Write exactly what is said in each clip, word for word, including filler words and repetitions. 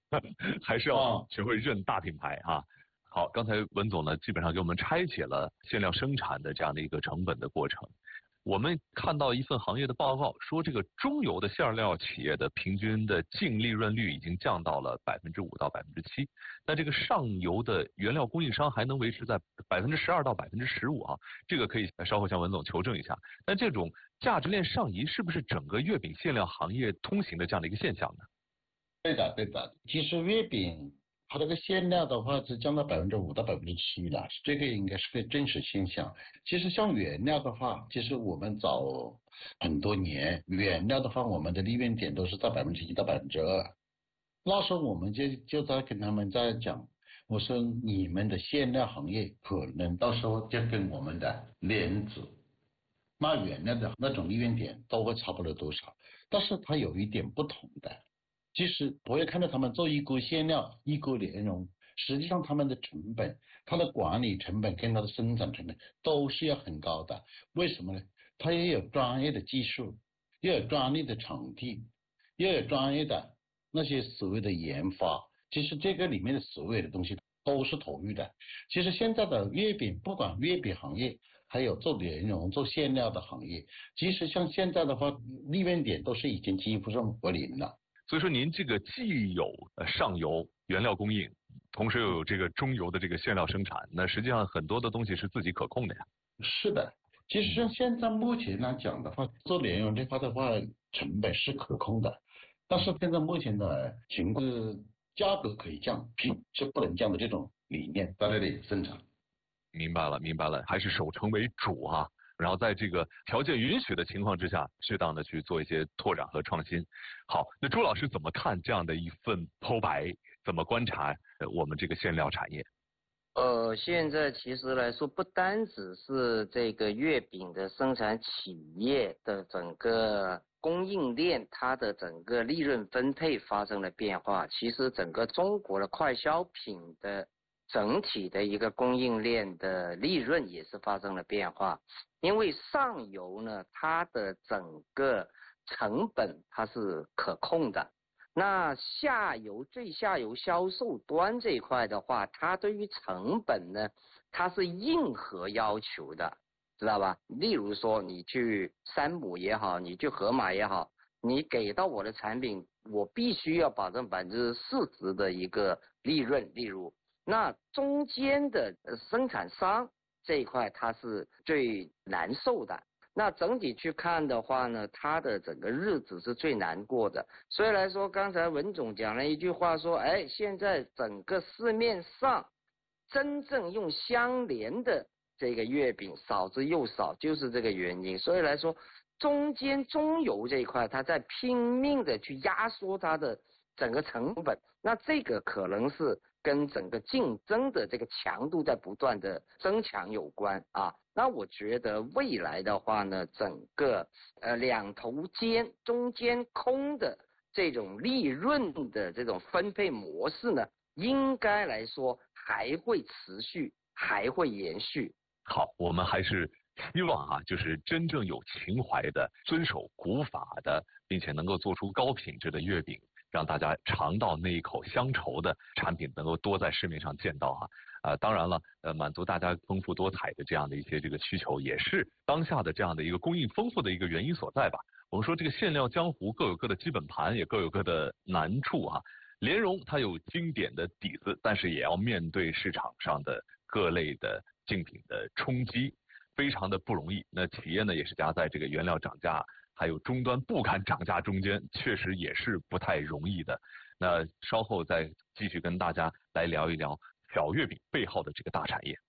还是要学会认大品牌啊。好，刚才文总呢，基本上给我们拆解了馅料生产的这样的一个成本的过程。我们看到一份行业的报告说，这个中游的馅料企业的平均的净利润率已经降到了百分之五到百分之七，那这个上游的原料供应商还能维持在百分之十二到百分之十五啊，这个可以稍后向文总求证一下。但这种价值链上移是不是整个月饼馅料行业通行的这样的一个现象呢？ 对的，对的。其实月饼它这个馅料的话是降到百分之五到百分之七了，这个应该是个真实现象。其实像原料的话，其实我们早很多年原料的话，我们的利润点都是在百分之一到百分之二。那时候我们就就在跟他们在讲，我说你们的馅料行业可能到时候就跟我们的莲子卖原料的那种利润点都会差不了多少，但是它有一点不同的。其实我也看到他们做一锅馅料一锅莲蓉，实际上他们的成本，它的管理成本跟它的生产成本都是要很高的。为什么呢？它也有专业的技术，又有专业的场地，又有专业的那些所谓的研发，其实这个里面的所有的东西都是投入的。其实现在的月饼，不管月饼行业还有做莲蓉做馅料的行业，其实像现在的话利润点都是已经几乎上为零了。 所以说您这个既有上游原料供应，同时又有这个中游的这个馅料生产，那实际上很多的东西是自己可控的呀。 是的，其实像现在目前来讲的话，做莲蓉这块的话成本是可控的，但是现在目前的情况是价格可以降，品是不能降的这种理念在那里生产。 明白了，明白了，还是守成为主啊。然后在这个条件允许的情况之下，适当的去做一些拓展和创新。好，那朱老师怎么看这样的一份剖白？怎么观察我们这个馅料产业？ 呃，现在其实来说，不单只是这个月饼的生产企业的整个供应链，它的整个利润分配发生了变化，其实整个中国的快消品的整体的一个供应链的利润也是发生了变化。因为上游呢，它的整个成本它是可控的，那下游最下游销售端这一块的话，它对于成本呢，它是硬核要求的，知道吧？例如说你去山姆也好，你去盒马也好，你给到我的产品，我必须要保证百分之四十的一个利润。例如，那中间的生产商这一块它是最难受的，那整体去看的话呢，它的整个日子是最难过的。所以来说，刚才文总讲了一句话说，哎，现在整个市面上真正用相连的这个月饼少之又少，就是这个原因。所以来说，中间中游这一块，它在拼命的去压缩它的整个成本，那这个可能是跟整个竞争的这个强度在不断的增强有关啊。那我觉得未来的话呢，整个呃两头尖中间空的这种利润的这种分配模式呢，应该来说还会持续，还会延续。 好，我们还是希望啊，就是真正有情怀的、遵守古法的，并且能够做出高品质的月饼，让大家尝到那一口乡愁的产品能够多在市面上见到啊。呃，当然了，呃，满足大家丰富多彩的这样的一些这个需求，也是当下的这样的一个供应丰富的一个原因所在吧。我们说这个馅料江湖各有各的基本盘，也各有各的难处啊。莲蓉它有经典的底子，但是也要面对市场上的各类的竞品的冲击，非常的不容易。那企业呢也是夹在这个原料涨价还有终端不敢涨价中间，确实也是不太容易的。那稍后再继续跟大家来聊一聊小月饼背后的这个大产业。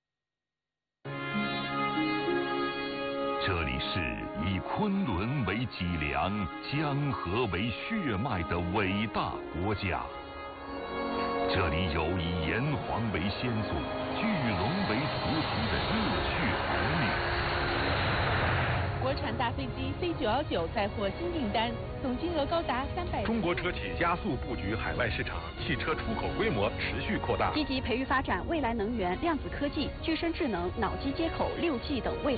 这里是以昆仑为脊梁、江河为血脉的伟大国家。这里有以炎黄为先祖、巨龙为图腾的热血儿女。 国产大飞机 C 九一九再获新订单，总金额高达三百。 中国车企加速布局海外市场，汽车出口规模持续扩大， 积极培育发展未来能源、量子科技、具身智能、脑机接口、六 G 等未来。